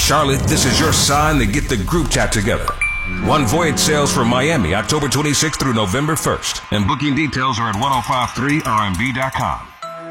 Charlotte, this is your sign to get the group chat together. One Voyage sails from Miami, October 26th through November 1st. And booking details are at 1053rmv.com.